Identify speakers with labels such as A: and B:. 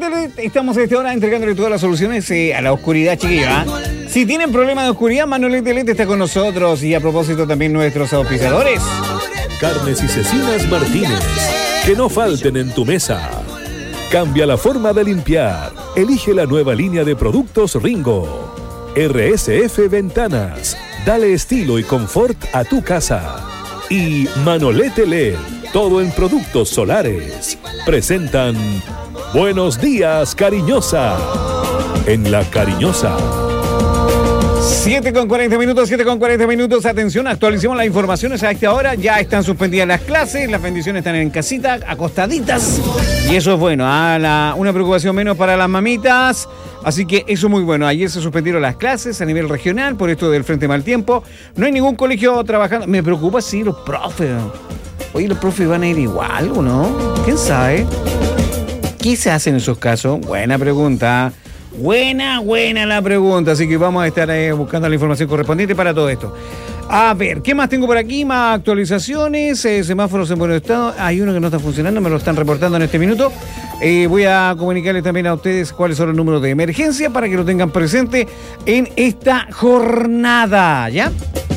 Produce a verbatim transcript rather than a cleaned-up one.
A: Manolet, estamos a esta hora entregándole todas las soluciones eh, a la oscuridad, chiquilla. Si tienen problemas de oscuridad, Manolet L E D está con nosotros. Y a propósito también nuestros auspiciadores.
B: Carnes y Cecinas Martínez, que no falten en tu mesa. Cambia la forma de limpiar. Elige la nueva línea de productos Ringo. R S F Ventanas. Dale estilo y confort a tu casa. Y Manolet L E D, todo en productos solares. Presentan Buenos Días, Cariñosa. En La Cariñosa.
A: siete con cuarenta minutos, siete con cuarenta minutos. Atención, actualicemos las informaciones a esta hora. Ya están suspendidas las clases, las bendiciones están en casita, acostaditas. Y eso es bueno, ¿eh? La, una preocupación menos para las mamitas. Así que eso es muy bueno. Ayer se suspendieron las clases a nivel regional por esto del Frente Mal Tiempo. No hay ningún colegio trabajando. Me preocupa si sí, los profes. Oye, los profes van a ir igual, ¿o no? ¿Quién sabe? ¿Qué se hace en esos casos? Buena pregunta. Buena, buena la pregunta. Así que vamos a estar eh, buscando la información correspondiente para todo esto. A ver, ¿qué más tengo por aquí? Más actualizaciones, eh, semáforos en buen estado. Hay uno que no está funcionando, me lo están reportando en este minuto. Eh, voy a comunicarles también a ustedes cuáles son los números de emergencia para que lo tengan presente en esta jornada, ¿ya?